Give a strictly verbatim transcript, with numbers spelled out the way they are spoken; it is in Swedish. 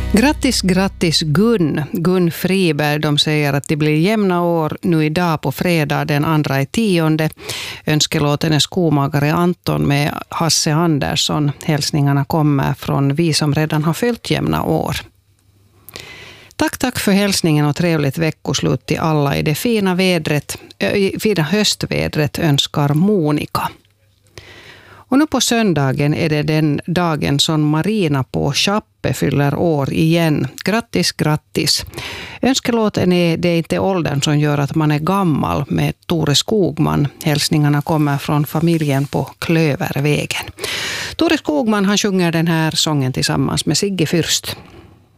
Grattis, grattis Gun, Gun Friberg. De säger att det blir jämna år nu idag på fredag den andra i tionde. Önskelåten är Skomagare Anton med Hasse Andersson. Hälsningarna kommer från vi som redan har följt jämna år. Tack, tack för hälsningen och trevligt veckoslut till alla i det fina vädret, äh, fina höstvädret önskar Monika. Och nu på söndagen är det den dagen som Marina på Chappe fyller år igen. Grattis, grattis. Önskelåten är Det är inte åldern som gör att man är gammal med Tore Skogman. Hälsningarna kommer från familjen på Klövervägen. Tore Skogman han sjunger den här sången tillsammans med Sigge Fürst.